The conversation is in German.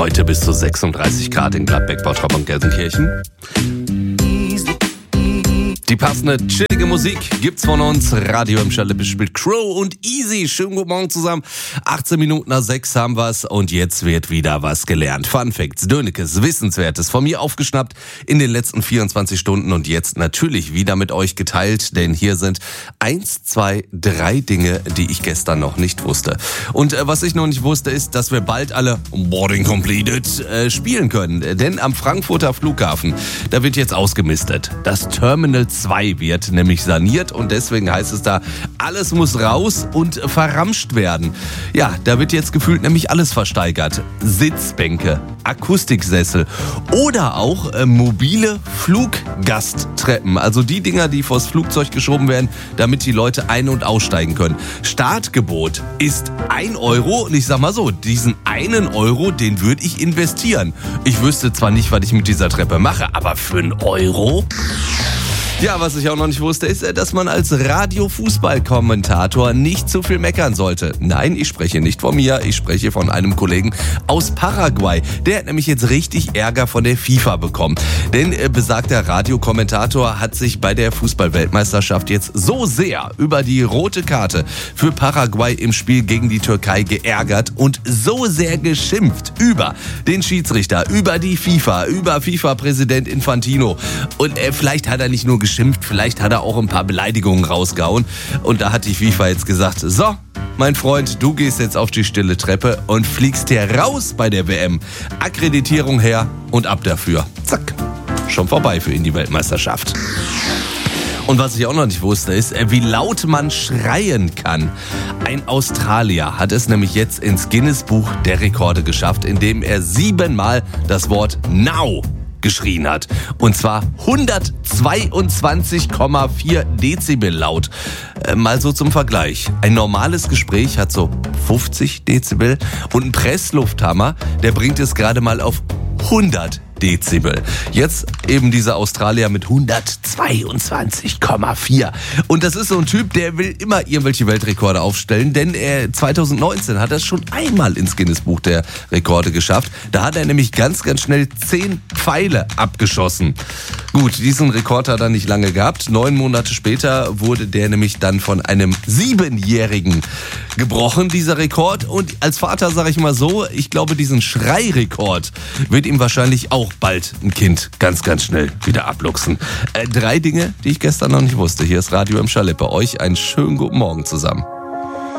Heute bis zu 36 Grad in Gladbeck, Bottrop und Gelsenkirchen. Die passende, chillige Musik gibt's von uns. Radio im Schalippe spielt Crow und Easy. Schönen guten Morgen zusammen. 18 Minuten nach 6 haben wir's und jetzt wird wieder was gelernt. Fun Facts, Dönekes, Wissenswertes von mir aufgeschnappt in den letzten 24 Stunden und jetzt natürlich wieder mit euch geteilt, denn hier sind 1, 2, 3 Dinge, die ich gestern noch nicht wusste. Und was ich noch nicht wusste, ist, dass wir bald alle Boarding Completed spielen können. Denn am Frankfurter Flughafen, da wird jetzt ausgemistet. Das Terminal 2 wird nämlich saniert und deswegen heißt es da, alles muss raus und verramscht werden. Ja, da wird jetzt gefühlt nämlich alles versteigert. Sitzbänke, Akustiksessel oder auch mobile Fluggasttreppen. Also die Dinger, die vors Flugzeug geschoben werden, damit die Leute ein- und aussteigen können. Startgebot ist 1 Euro und ich sag mal so, diesen 1 Euro, den würde ich investieren. Ich wüsste zwar nicht, was ich mit dieser Treppe mache, aber für 1 Euro... Ja, was ich auch noch nicht wusste, ist, dass man als Radio-Fußball-Kommentator nicht zu viel meckern sollte. Nein, ich spreche nicht von mir, ich spreche von einem Kollegen aus Paraguay. Der hat nämlich jetzt richtig Ärger von der FIFA bekommen. Denn besagter Radiokommentator hat sich bei der Fußball-Weltmeisterschaft jetzt so sehr über die rote Karte für Paraguay im Spiel gegen die Türkei geärgert und so sehr geschimpft über den Schiedsrichter, über die FIFA, über FIFA-Präsident Infantino. Und vielleicht hat er nicht nur geschimpft, vielleicht hat er auch ein paar Beleidigungen rausgehauen. Und da hat die FIFA jetzt gesagt, so, mein Freund, du gehst jetzt auf die stille Treppe und fliegst hier raus bei der WM. Akkreditierung her und ab dafür. Zack, schon vorbei für ihn die Weltmeisterschaft. Und was ich auch noch nicht wusste, ist, wie laut man schreien kann. Ein Australier hat es nämlich jetzt ins Guinness-Buch der Rekorde geschafft, indem er 7-mal das Wort Now geschrien hat. Und zwar 122,4 Dezibel laut. Mal so zum Vergleich. Ein normales Gespräch hat so 50 Dezibel und ein Presslufthammer, der bringt es gerade mal auf 100 Dezibel. Jetzt eben dieser Australier mit 122,4. Und das ist so ein Typ, der will immer irgendwelche Weltrekorde aufstellen, denn 2019 hat er es schon einmal ins Guinness-Buch der Rekorde geschafft. Da hat er nämlich ganz, ganz schnell 10 Pfeile abgeschossen. Gut, diesen Rekord hat er nicht lange gehabt. 9 Monate später wurde der nämlich dann von einem 7-Jährigen gebrochen, dieser Rekord. Und als Vater sage ich mal so, ich glaube, diesen Schreirekord wird ihm wahrscheinlich auch bald ein Kind ganz, ganz schnell wieder abluchsen. 3 Dinge, die ich gestern noch nicht wusste. Hier ist Radio im Schalippe. Euch einen schönen guten Morgen zusammen.